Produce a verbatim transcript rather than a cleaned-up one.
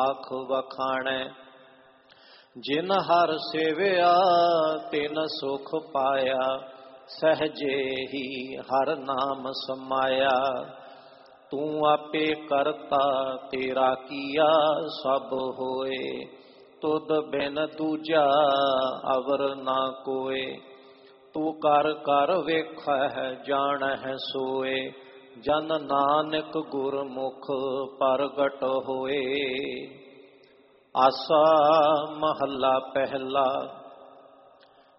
ਆਖ ਵਖਾਣੈ। ਜਿਨ ਹਰ ਸੇਵਿਆ ਤਿਨ ਸੁਖ ਪਾਇਆ, ਸਹਜੇ ਹੀ ਹਰ ਨਾਮ ਸਮਾਇਆ। ਤੂੰ ਆਪੇ ਕਰਤਾ ਤੇਰਾ ਕੀਆ ਸਭ ਹੋਏ, ਤੁਧ ਬਿਨ ਦੂਜਾ ਅਵਰ ਨਾ ਕੋਏ। ਤੂੰ ਕਰ ਕਰ ਵੇਖੈ ਜਾਣਹਿ ਸੋਏ, ਜਨ ਨਾਨਕ ਗੁਰਮੁਖ ਪ੍ਰਗਟ ਹੋਏ। ਆਸਾ ਮਹੱਲਾ ਪਹਿਲਾ।